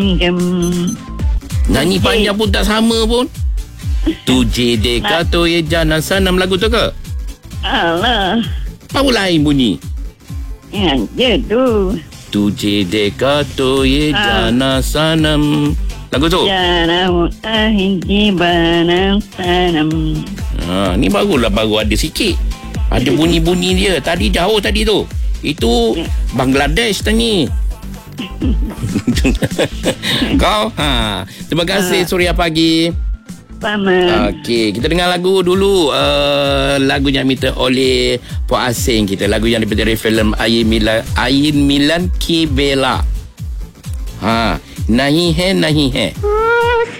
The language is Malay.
Nyanyi panjang pun tak sama pun. Tujhe dekha to ye jana sanam, lagu tu ke? Alah. Apa lain bunyi? Yang je tu. Tujhe dekha to ye jana sanam. Lagu tu? Jangan mutahin banam tanam. Ni baru ada sikit. Ada bunyi-bunyi dia. Tadi jauh tadi tu. Itu Bangladesh tadi. Kau? Terima kasih Suria Pagi. Sama. Okey, kita dengar lagu dulu. Lagu yang minta oleh Puak Asing kita. Lagu yang daripada filem Ain Milan Ki Bela. Nahi hai.